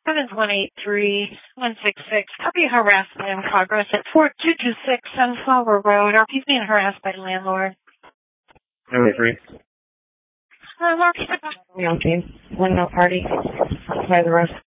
7183166. Copy harassment in progress at 4226 Sunflower Road. RP's being harassed by the landlord. Number 3. Mark, Yankee. 1 no party. By the rest.